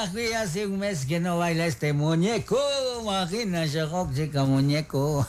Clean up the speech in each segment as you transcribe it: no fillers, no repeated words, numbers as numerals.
Fui hace un mes que no baila este muñeco. Imagina, chica muñeco.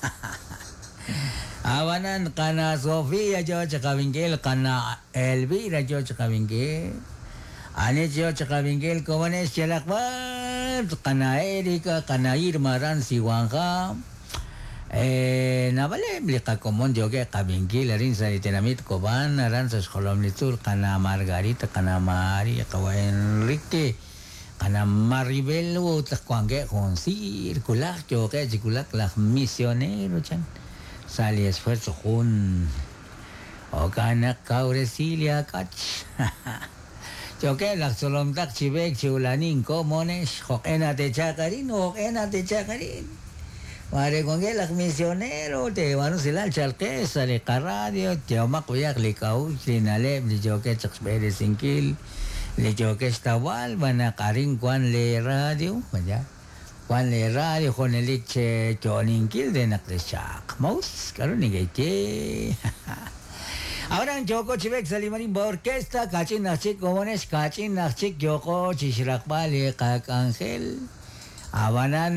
Abanan kana Sofía, yo chakabingil, kana Elvira, yo chakabingil. Ane yo chakabingil, como es chelakbat, kana Erika, kana Irma, Ransi, Wanja. Navale, blica común, yo que kabingil, arinsa y tenamit, coban, aranzas, colomnitur, kana Margarita, kana María, kawa Enrique. Kana Maribel, tacuangue, con circular, yo que circular, las misioneros, chan. Sali esfuerzo jun. O kana cauresilia cach. Yo que la solom tak chibek chulanin comones. Jokena te chacarin, jokena te chacarin. Mare con que las misioneros te van a silar chalque, sale carradio, te omacuyak licau, linaleb, li yo que chakspere sinkil, li yo que estawal, van a carin cuan le radio, vaya. Juan le radio con el liche choninkil de nakrechak. Maus, claro ni que. Ahora en Choco Chibek Salimarin orquesta, cachin nachik comunes, cachin nachik Yoko Chishrak Vale, Angel. Abanan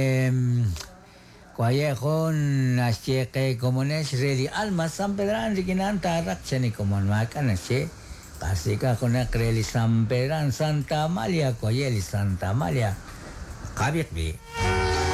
Cuayejon Nacheke comunes, ready Alma San Pedran, Rikinan Tarak Cheni comun makan nache. Kasika con la Creli San Pedran Santa Amalia, Cuayeli Santa Amalia. Kabit bi.